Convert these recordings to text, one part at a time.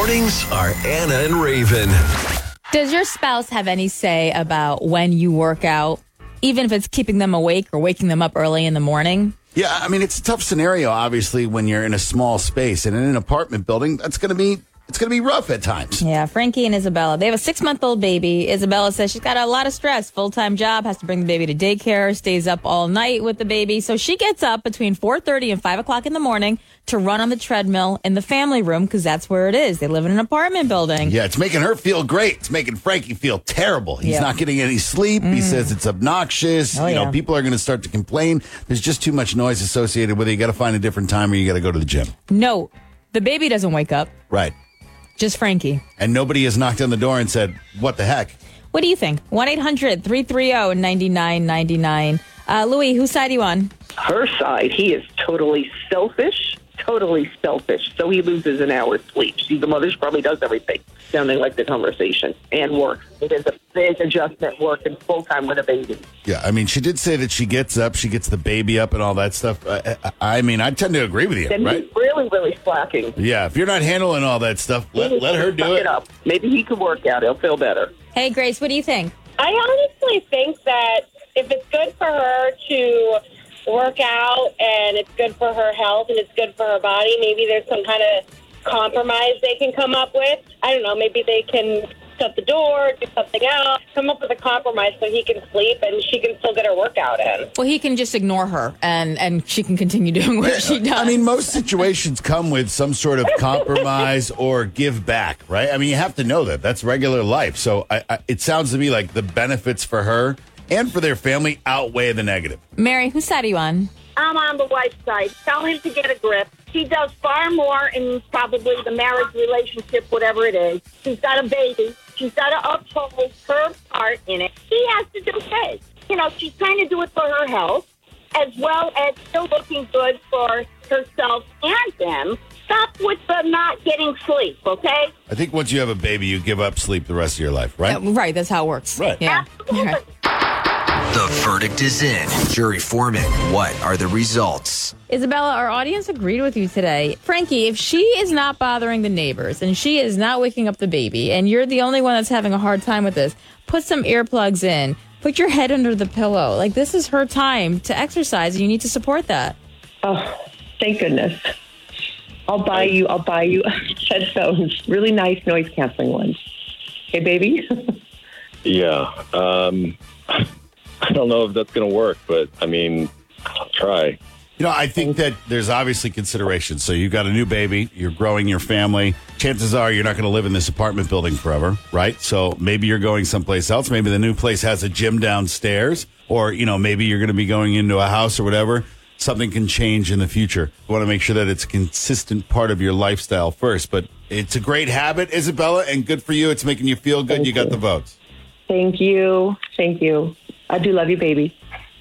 Mornings are Anna and Raven. Does your spouse have any say about when you work out, even if it's keeping them awake or waking them up early in the morning? Yeah, I mean, it's a tough scenario, obviously, when you're in a small space. And in an apartment building, it's going to be rough at times. Yeah, Frankie and Isabella. They have a 6-month-old baby. Isabella says she's got a lot of stress. Full-time job, has to bring the baby to daycare, stays up all night with the baby. So she gets up between 4:30 and 5 o'clock in the morning to run on the treadmill in the family room because that's where it is. They live in an apartment building. Yeah, it's making her feel great. It's making Frankie feel terrible. He's not getting any sleep. He says it's obnoxious. People are going to start to complain. There's just too much noise associated with it. You got to find a different time or you got to go to the gym. No, the baby doesn't wake up. Right. Just Frankie. And nobody has knocked on the door and said, what the heck? What do you think? 1-800-330-9999. Louis, whose side are you on? Her side, he is totally selfish. So he loses an hour's sleep. See, the mother probably does everything, sounding like the conversation, and works. It is a big adjustment working full-time with a baby. Yeah, I mean, she did say that she gets up, she gets the baby up and all that stuff. I mean, I tend to agree with you, And right? he's really, really slacking. Yeah, if you're not handling all that stuff, let her do it. Up. Maybe he could work out. He'll feel better. Hey, Grace, what do you think? I honestly think that if it's good for her to work out and it's good for her health and it's good for her body, maybe there's some kind of compromise they can come up with. I don't know, maybe they can shut the door, do something else, come up with a compromise so he can sleep and she can still get her workout in. Well, he can just ignore her and she can continue doing what she does. I mean, most situations come with some sort of compromise or give back, right? I mean, you have to know that. That's regular life. So it sounds to me like the benefits for her and for their family outweigh the negative. Mary, whose side are you on? I'm on the wife's side. Tell him to get a grip. She does far more in probably the marriage relationship, whatever it is. She's got a baby. She's got to uphold her part in it. He has to do his. She's trying to do it for her health, as well as still looking good for herself and them. Stop with the not getting sleep, okay? I think once you have a baby, you give up sleep the rest of your life, right? Right, that's how it works. Right. Yeah. Absolutely. Right. The verdict is in. Jury foreman, what are the results? Isabella, our audience agreed with you today. Frankie, if she is not bothering the neighbors and she is not waking up the baby and you're the only one that's having a hard time with this, put some earplugs in. Put your head under the pillow. Like, this is her time to exercise and you need to support that. Oh, thank goodness. I'll buy you headphones, really nice noise canceling ones. Okay, baby? Yeah. I don't know if that's going to work, but I mean, I'll try. I think that there's obviously considerations. So you've got a new baby, you're growing your family. Chances are you're not going to live in this apartment building forever, right? So maybe you're going someplace else. Maybe the new place has a gym downstairs, or, maybe you're going to be going into a house or whatever. Something can change in the future. You want to make sure that it's a consistent part of your lifestyle first. But it's a great habit, Isabella, and good for you. It's making you feel good. You got the votes. Thank you. I do love you, baby.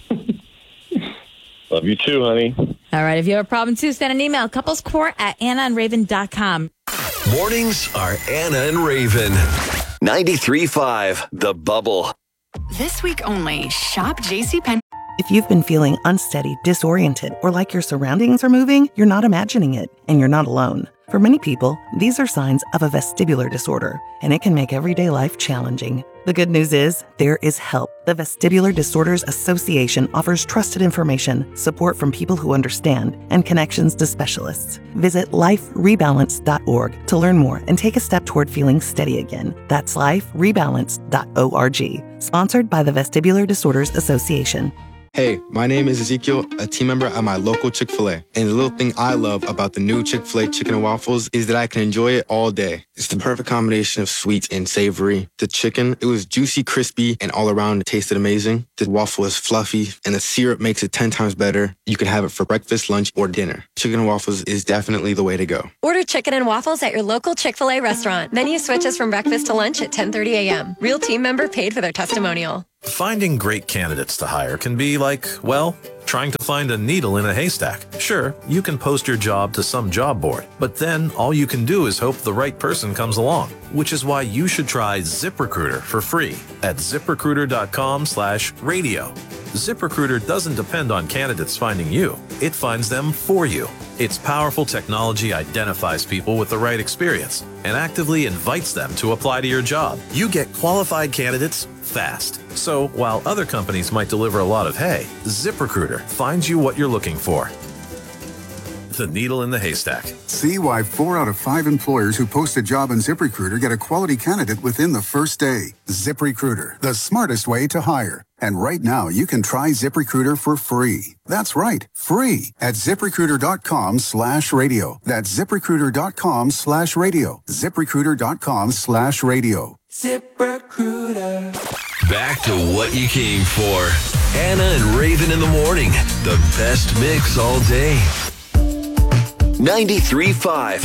Love you too, honey. All right. If you have a problem, too, send an email. couplescourt@annaandraven.com. Mornings are Anna and Raven. 93.5 The Bubble. This week only, shop JCPenney. If you've been feeling unsteady, disoriented, or like your surroundings are moving, you're not imagining it, and you're not alone. For many people, these are signs of a vestibular disorder, and it can make everyday life challenging. The good news is, there is help. The Vestibular Disorders Association offers trusted information, support from people who understand, and connections to specialists. Visit liferebalance.org to learn more and take a step toward feeling steady again. That's liferebalance.org. Sponsored by the Vestibular Disorders Association. Hey, my name is Ezekiel, a team member at my local Chick-fil-A. And the little thing I love about the new Chick-fil-A chicken and waffles is that I can enjoy it all day. It's the perfect combination of sweet and savory. The chicken, it was juicy, crispy, and all around it tasted amazing. The waffle is fluffy, and the syrup makes it 10 times better. You can have it for breakfast, lunch, or dinner. Chicken and waffles is definitely the way to go. Order chicken and waffles at your local Chick-fil-A restaurant. Menu switches from breakfast to lunch at 10:30 a.m. Real team member paid for their testimonial. Finding great candidates to hire can be like, well, trying to find a needle in a haystack. Sure, you can post your job to some job board, but then all you can do is hope the right person comes along, which is why you should try ZipRecruiter for free at ziprecruiter.com/radio. ZipRecruiter doesn't depend on candidates finding you. It finds them for you. Its powerful technology identifies people with the right experience and actively invites them to apply to your job. You get qualified candidates fast. So while other companies might deliver a lot of hay, ZipRecruiter finds you what you're looking for. The needle in the haystack. See why 4 out of 5 employers who post a job on ZipRecruiter get a quality candidate within the first day. ZipRecruiter, the smartest way to hire. And right now, you can try ZipRecruiter for free. That's right, free at ZipRecruiter.com/radio. That's ZipRecruiter.com/radio. ZipRecruiter.com/radio. ZipRecruiter. Back to what you came for. Anna and Raven in the morning. The best mix all day. 93.5